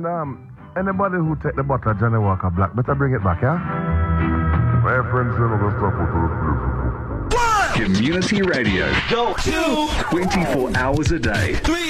And anybody who take the bottle of Johnny Walker Black, better bring it back, yeah? My friends, you know the stuff with Community radio. Go. 2. 24 hours a day. 3.